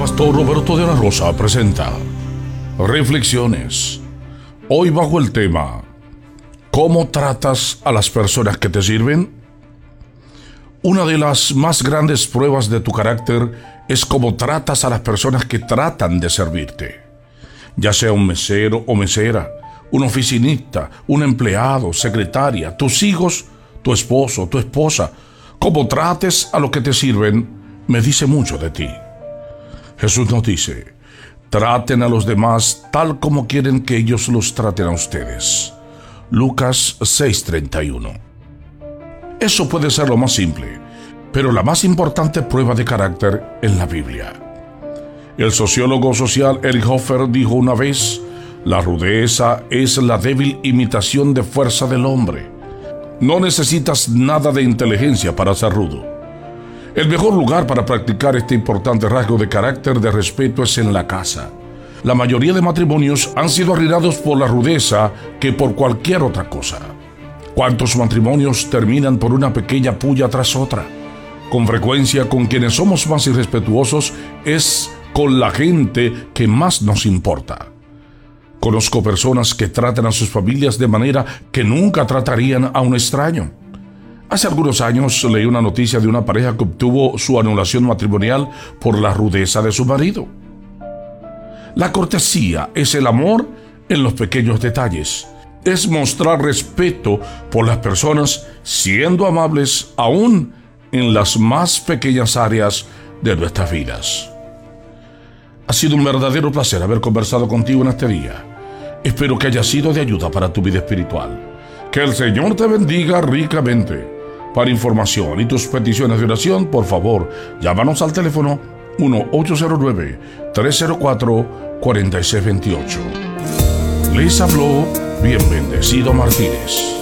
Pastor Roberto de la Rosa presenta Reflexiones. Hoy bajo el tema ¿cómo tratas a las personas que te sirven? Una de las más grandes pruebas de tu carácter es cómo tratas a las personas que tratan de servirte. Ya sea un mesero o mesera, un oficinista, un empleado, secretaria, tus hijos, tu esposo, tu esposa. Cómo trates a los que te sirven me dice mucho de ti. Jesús nos dice: traten a los demás tal como quieren que ellos los traten a ustedes. Lucas 6:31. Eso puede ser lo más simple, pero la más importante prueba de carácter en la Biblia. El sociólogo social Eric Hoffer dijo una vez: la rudeza es la débil imitación de fuerza del hombre. No necesitas nada de inteligencia para ser rudo. El mejor lugar para practicar este importante rasgo de carácter de respeto es en la casa. La mayoría de matrimonios han sido arruinados por la rudeza que por cualquier otra cosa. ¿Cuántos matrimonios terminan por una pequeña puya tras otra? Con frecuencia, con quienes somos más irrespetuosos es con la gente que más nos importa. Conozco personas que tratan a sus familias de manera que nunca tratarían a un extraño. Hace algunos años leí una noticia de una pareja que obtuvo su anulación matrimonial por la rudeza de su marido. La cortesía es el amor en los pequeños detalles. Es mostrar respeto por las personas siendo amables aún en las más pequeñas áreas de nuestras vidas. Ha sido un verdadero placer haber conversado contigo en este día. Espero que haya sido de ayuda para tu vida espiritual. Que el Señor te bendiga ricamente. Para información y tus peticiones de oración, por favor, llámanos al teléfono 1-809-304-4628. Les habló Bien Bendecido Martínez.